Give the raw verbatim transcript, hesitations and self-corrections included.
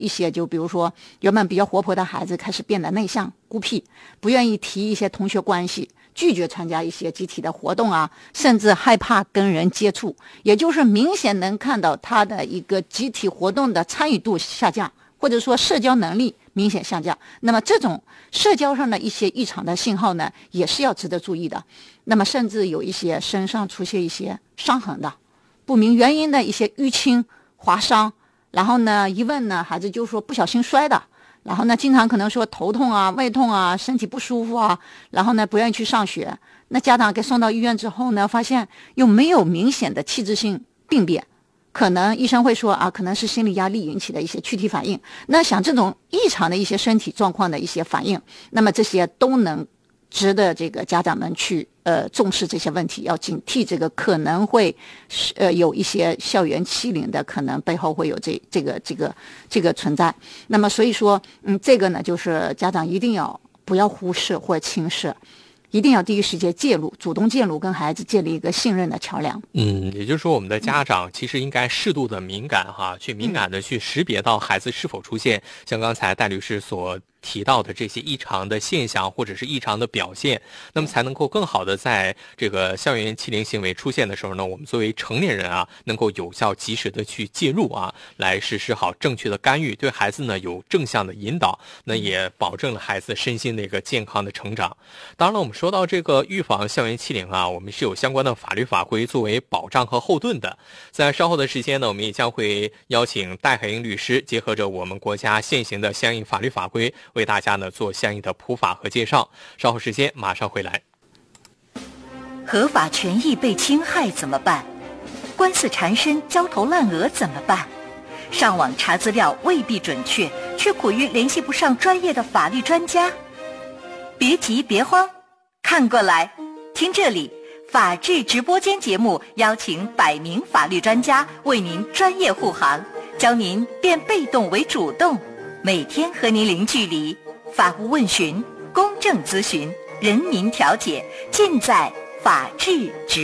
一些就比如说原本比较活泼的孩子开始变得内向孤僻，不愿意提一些同学关系，拒绝参加一些集体的活动啊，甚至害怕跟人接触，也就是明显能看到他的一个集体活动的参与度下降，或者说社交能力明显下降。那么这种社交上的一些异常的信号呢，也是要值得注意的。那么甚至有一些身上出现一些伤痕的，不明原因的一些淤青划伤，然后呢一问呢孩子就说不小心摔的，然后呢经常可能说头痛啊胃痛啊身体不舒服啊，然后呢不愿意去上学，那家长给送到医院之后呢，发现又没有明显的器质性病变，可能医生会说啊，可能是心理压力引起的一些躯体反应。那像这种异常的一些身体状况的一些反应，那么这些都能值得这个家长们去呃重视这些问题，要警惕这个可能会呃有一些校园欺凌的可能背后会有这这个这个这个存在。那么所以说嗯这个呢就是家长一定要不要忽视或轻视，一定要第一时间介入，主动介入，跟孩子建立一个信任的桥梁。 嗯，也就是说我们的家长其实应该适度的敏感哈，去敏感的去识别到孩子是否出现像刚才戴律师所提到的这些异常的现象或者是异常的表现，那么才能够更好的在这个校园欺凌行为出现的时候呢，我们作为成年人啊，能够有效及时的去介入啊，来实施好正确的干预，对孩子呢有正向的引导，那也保证了孩子身心的一个健康的成长。当然了，我们说到这个预防校园欺凌啊，我们是有相关的法律法规作为保障和后盾的。在稍后的时间呢，我们也将会邀请戴海英律师，结合着我们国家现行的相应法律法规，为大家呢做相应的普法和介绍。稍后时间马上回来。 合法权益被侵害怎么办？官司缠身焦头烂额怎么办？上网查资料未必准确，却苦于联系不上专业的法律专家。别急别慌，看过来，听这里，法治直播间节目邀请百名法律专家为您专业护航，教您变被动为主动，每天和您零距离，法务问询、公正咨询、人民调解，尽在法治直